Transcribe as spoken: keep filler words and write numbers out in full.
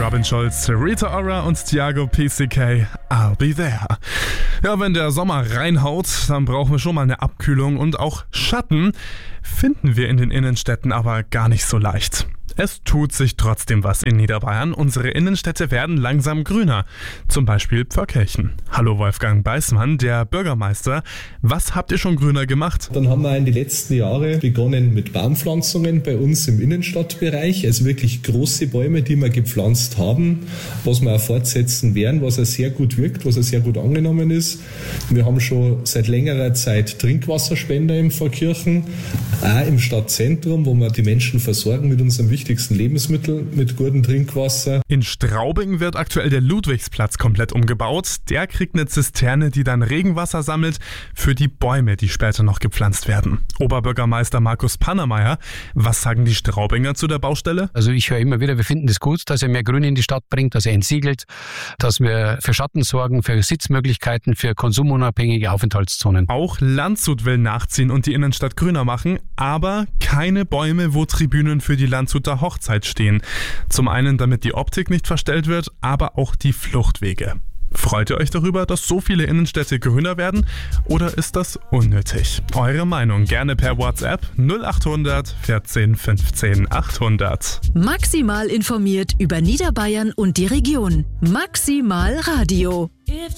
Robin Schulz, Rita Ora und Thiago P C K, I'll be there. Ja, wenn der Sommer reinhaut, dann brauchen wir schon mal eine Abkühlung und auch Schatten finden wir in den Innenstädten aber gar nicht so leicht. Es tut sich trotzdem was in Niederbayern. Unsere Innenstädte werden langsam grüner. Zum Beispiel Pförkirchen. Hallo Wolfgang Beismann, der Bürgermeister. Was habt ihr schon grüner gemacht? Dann haben wir in den letzten Jahren begonnen mit Baumpflanzungen bei uns im Innenstadtbereich. Also wirklich große Bäume, die wir gepflanzt haben, was wir auch fortsetzen werden, was auch sehr gut wirkt, was auch sehr gut angenommen ist. Wir haben schon seit längerer Zeit Trinkwasserspender in Pfarrkirchen, auch im Stadtzentrum, wo wir die Menschen versorgen mit unserem wichtigsten Lebensmittel, mit gutem Trinkwasser. In Straubing wird aktuell der Ludwigsplatz komplett umgebaut. Der kriegt eine Zisterne, die dann Regenwasser sammelt für die Bäume, die später noch gepflanzt werden. Oberbürgermeister Markus Pannermeier, was sagen die Straubinger zu der Baustelle? Also ich höre immer wieder, wir finden es gut, dass er mehr Grün in die Stadt bringt, dass er entsiegelt, dass wir für Schatten sorgen, für Sitzmöglichkeiten, für konsumunabhängige Aufenthaltszonen. Auch Landshut will nachziehen und die Innenstadt grüner machen, aber keine Bäume, wo Tribünen für die Landshuter Hochzeit stehen. Zum einen, damit die Optik nicht verstellt wird, aber auch die Fluchtwege. Freut ihr euch darüber, dass so viele Innenstädte grüner werden? Oder ist das unnötig? Eure Meinung gerne per WhatsApp null acht hundert vierzehn fünfzehn achthundert. Maximal informiert über Niederbayern und die Region. Maximal Radio.